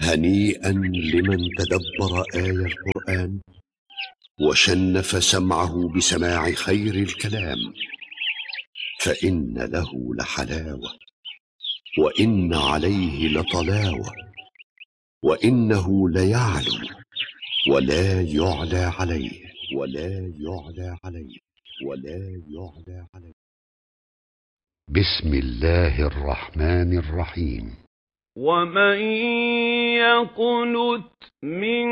هنيئا لمن تدبر آي القرآن وشنف سمعه بسماع خير الكلام، فإن له لحلاوة وإن عليه لطلاوة، وإنه ليعلو ولا يعلى عليه بسم الله الرحمن الرحيم. ومن يقنت من